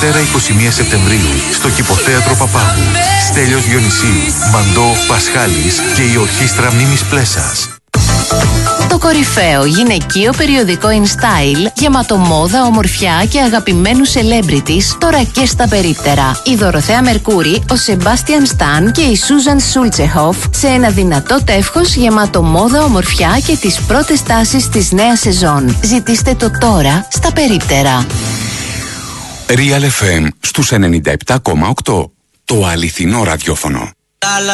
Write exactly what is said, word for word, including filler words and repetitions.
Δευτέρα εικοστή πρώτη Σεπτεμβρίου στο Κηποθέατρο Παπάγου. Στέλιος Διονυσίου, Μαντώ Πασχάλης και η Ορχήστρα Μίμης Πλέσας. Το κορυφαίο γυναικείο περιοδικό InStyle, γεμάτο μόδα, ομορφιά και αγαπημένους celebrities, τώρα και στα περίπτερα. Η Δωροθέα Μερκούρη, ο Σεμπάστιαν Σταν και η Σούζαν Σούλτσεχοφ σε ένα δυνατό τεύχος γεμάτο μόδα, ομορφιά και τις πρώτες τάσεις της νέας σεζόν. Ζητήστε το τώρα στα περίπτερα. Real εφ εμ στους ενενήντα επτά κόμμα οκτώ. Το αληθινό ραδιόφωνο.